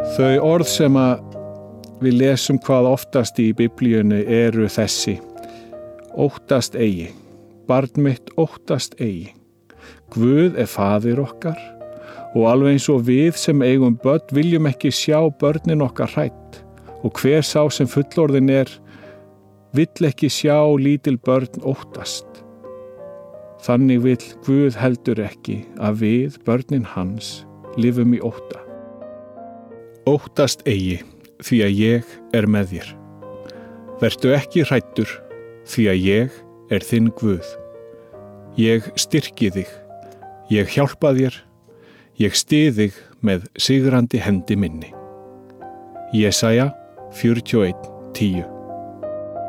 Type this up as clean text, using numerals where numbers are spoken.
Þau orð sem að við lesum hvað oftast í Biblíunni eru þessi: óttast eigi, barn mitt óttast eigi. Guð er faðir okkar og alveg eins og við sem eigum börn viljum ekki sjá börnin okkar hrædd, og hver sá sem fullorðin vill ekki sjá lítil börn óttast. Þannig vill Guð heldur ekki að við, börnin hans, lifum í ótta. Óttast eigi, því að ég er með þér. Vertu ekki hræddur, því að ég er þinn Guð. Ég styrki þig, ég hjálpa þér, ég styð þig með sigrandi hendi minni. Jesaja 41:10